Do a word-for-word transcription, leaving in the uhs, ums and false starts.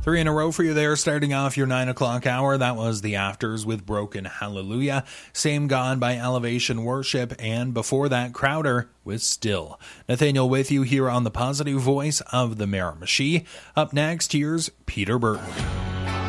Three in a row for you there, starting off your nine o'clock hour. That was The Afters with Broken Hallelujah, Same God by Elevation Worship, and before that, Crowder with Still. Nathaniel with you here on the positive voice of the Miramichi. Up next, here's Peter Burton.